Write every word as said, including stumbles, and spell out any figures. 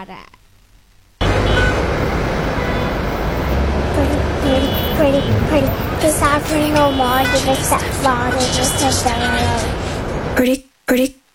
agora. Pretty, pretty, pretty, pretty. Cause I've no more than a step father, just a fellow. Pretty, pretty.